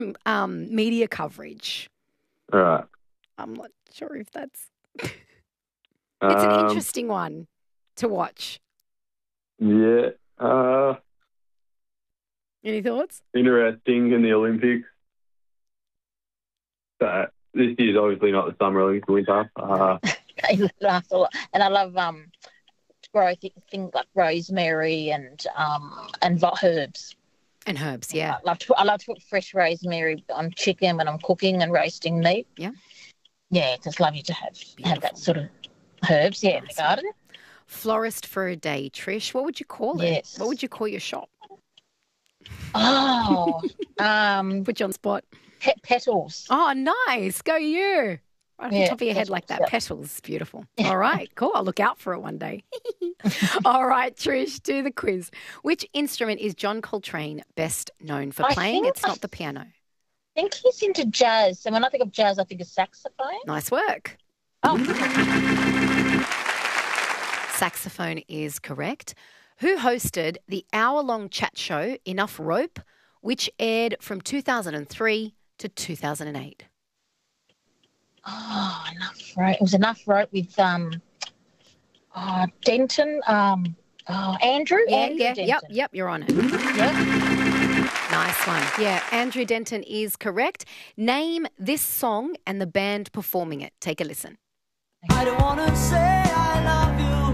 media coverage. Right. I'm not sure if that's... It's an Um, interesting one to watch. Yeah. Any thoughts? Interesting in the Olympics. This year's obviously not the Summer Olympics, winter. And I love grow things like rosemary and herbs. And herbs, yeah. I love to put fresh rosemary on chicken when I'm cooking and roasting meat. Yeah. Yeah, it's just lovely to have that sort of herbs, in the garden. Florist for a day, Trish. What would you call it? Yes. What would you call your shop? Oh, Put you on the spot. petals. Oh, nice. Go you. Right off the top of your head like that. Yeah. Petals. Beautiful. All right. Cool. I'll look out for it one day. All right, Trish, do the quiz. Which instrument is John Coltrane best known for playing? It's not the piano. I think he's into jazz. And when I think of jazz, I think of saxophone. Nice work. Oh. Saxophone is correct. Who hosted the hour-long chat show Enough Rope, which aired from 2003 to 2008? Oh, Enough Rope. It was Enough Rope with Denton. Andrew. Yeah, Andrew Denton. Yep, you're on it. Yep. Nice one. Yeah, Andrew Denton is correct. Name this song and the band performing it. Take a listen. I don't want to say I love you.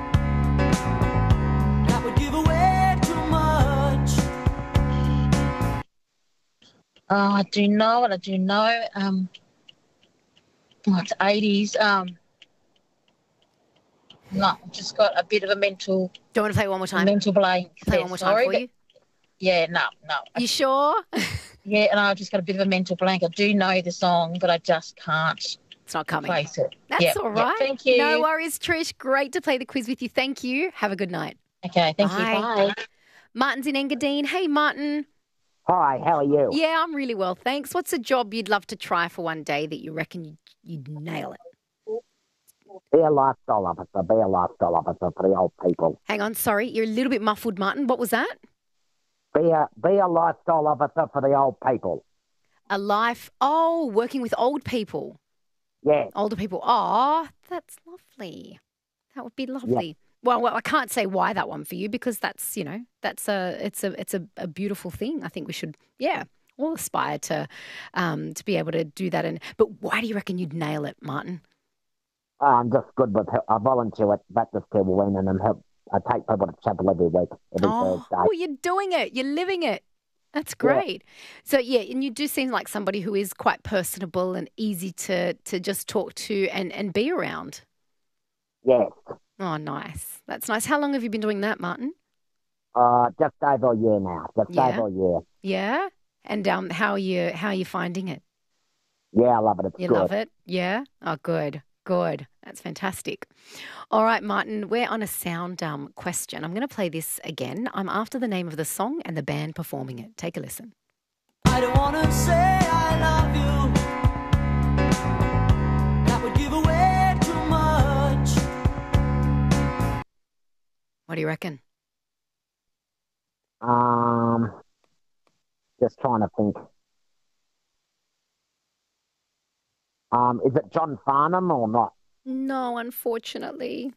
That would give away too much. Oh, I do know it. It's 80s. No, I've just got a bit of a mental Do you want to play it one more time? blank. Play there, one more sorry, time for you. Yeah, no. You sure? Yeah, and I've just got a bit of a mental blank. I do know the song, but I just can't It's not coming. place it. That's all right. Thank you. No worries, Trish. Great to play the quiz with you. Thank you. Have a good night. Okay, thank you. Bye. Bye. Martin's in Engadine. Hey, Martin. Hi, how are you? Yeah, I'm really well, thanks. What's a job you'd love to try for one day that you reckon you'd nail it? Be a lifestyle officer for the old people. Hang on, sorry. You're a little bit muffled, Martin. What was that? Be a lifestyle officer for the old people. Working with old people. Yeah. Older people. Oh, that's lovely. That would be lovely. Yeah. Well, I can't say why that one for you because that's a beautiful thing. I think we should, all aspire to be able to do that. But why do you reckon you'd nail it, Martin? I'm just good with I volunteer at Baptist Kilween and help. I take people to chapel every week, every Thursday. Oh, you're doing it. You're living it. That's great. Yeah. So, and you do seem like somebody who is quite personable and easy to just talk to and be around. Yes. Oh, nice. That's nice. How long have you been doing that, Martin? Just over a year now. Over a year. Yeah? And how are you finding it? Yeah, I love it. It's you good. Love it? Yeah? Oh, good. Good. That's fantastic. All right, Martin, we're on a sound question. I'm going to play this again. I'm after the name of the song and the band performing it. Take a listen. I don't want to say I love you. That would give away too much. What do you reckon? Just trying to think. Is it John Farnham or not? No, unfortunately.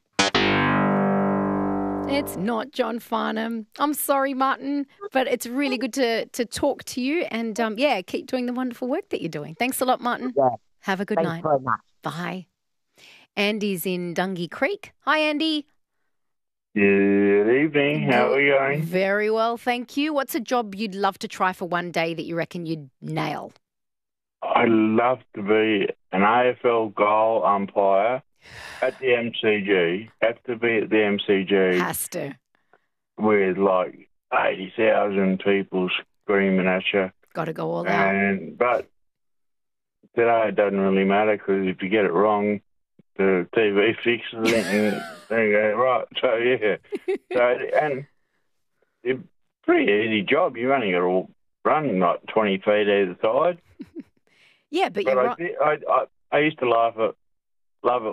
It's not John Farnham. I'm sorry, Martin, but it's really good to talk to you and, keep doing the wonderful work that you're doing. Thanks a lot, Martin. Yeah. Have a good Thanks night. very much. Bye. Andy's in Dungy Creek. Hi, Andy. Good evening. How are you going? Very well, thank you. What's a job you'd love to try for one day that you reckon you'd nail? I'd love to be an AFL goal umpire at the MCG. Have to be at the MCG. Has to. With like 80,000 people screaming at you. Got to go all out. But today it doesn't really matter because if you get it wrong, the TV fixes it and they go, right. So, yeah. And it's a pretty easy job. You've only got to run like 20 feet either side. Yeah, but you're right. I used to love it